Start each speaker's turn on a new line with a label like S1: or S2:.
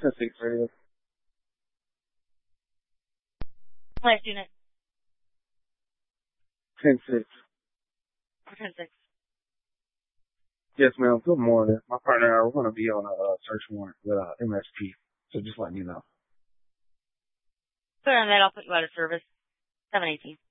S1: 10-6 radio.
S2: Last unit.
S1: 10-6.
S2: 10-6.
S1: Yes, ma'am. Good morning. My partner and I are going to be on a search warrant with MSP. So just letting you know.
S2: Clear on that. I'll put you out of service. 718.